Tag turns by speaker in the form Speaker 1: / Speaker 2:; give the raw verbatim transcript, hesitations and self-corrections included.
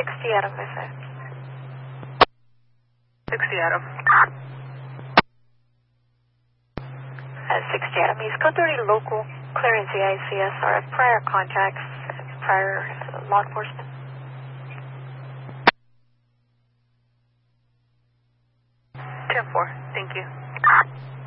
Speaker 1: sixty Adam, I said.
Speaker 2: sixty Adam.
Speaker 1: Uh, sixty Adam. He's code thirty local, clearance the I C S R F, prior contacts, prior uh, law enforcement.
Speaker 2: ten four, thank you.